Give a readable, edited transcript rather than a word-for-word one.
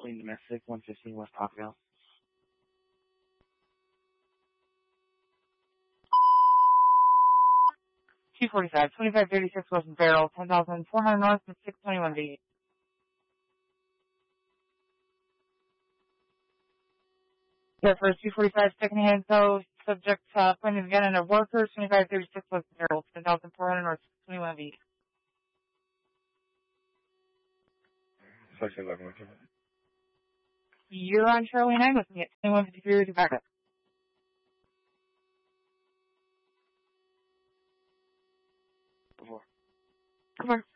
Clean Domestic, 115 West Topville. 245, 2536 West Barrel, 10,400 North, and 621 B. Yeah, for 245 secondhand, so subject appointed again in a worker, 2536 West Barrel, 10,400 North, 621 B. Section 11. You're on Charlie 9 with me at 2153 with your backup. Before. Come on.